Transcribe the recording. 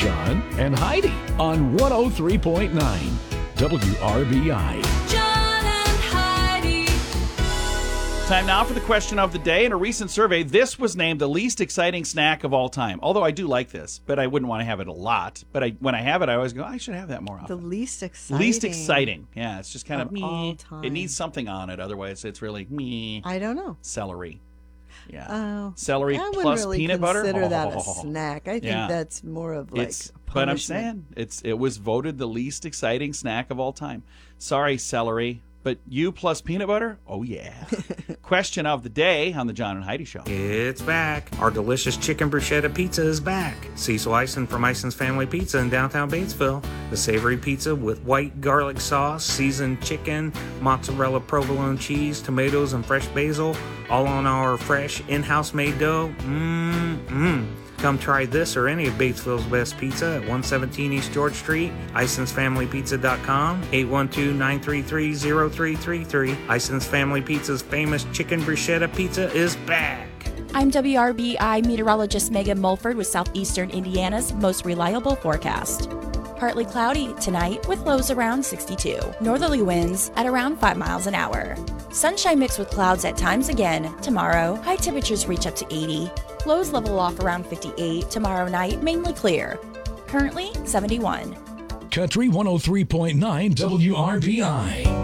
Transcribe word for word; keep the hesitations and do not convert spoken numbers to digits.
John and Heidi on one oh three point nine W R B I. John and Heidi. Time now for the question of the day. In a recent survey, this was named the least exciting snack of all time. Although I do like this, but I wouldn't want to have it a lot. But I, when I have it, I always go, I should have that more often. The least exciting. Least exciting. Yeah, it's just kind of, Of meh. all time. It needs something on it. Otherwise, it's really meh. I don't know. Celery. Yeah. Oh, Celery I wouldn't plus really peanut butter. consider that a Oh. snack. I think Yeah. that's more of like It's, a but I'm punishment. saying it's it was voted the least exciting snack of all time. Sorry, celery, but you plus peanut butter? Oh yeah. Question of the day on the John and Heidi Show. It's back. Our delicious chicken bruschetta pizza is back. Cecil Eisen from Eisen's Family Pizza in downtown Batesville. The savory pizza with white garlic sauce, seasoned chicken, mozzarella provolone cheese, tomatoes, and fresh basil, all on our fresh in-house made dough. Mmm-mmm. Come try this or any of Batesville's best pizza at one seventeen East George Street, Isons Family Pizza dot com, eight one two, nine three three, zero three three three. Isons Family Pizza's famous chicken bruschetta pizza is back. I'm W R B I meteorologist Megan Mulford with Southeastern Indiana's most reliable forecast. Partly cloudy tonight with lows around sixty-two. Northerly winds at around five miles an hour. Sunshine mixed with clouds at times again tomorrow. High temperatures reach up to eighty. Lows level off around fifty-eight. Tomorrow night, mainly clear. Currently seventy-one. Country one oh three point nine W R B I.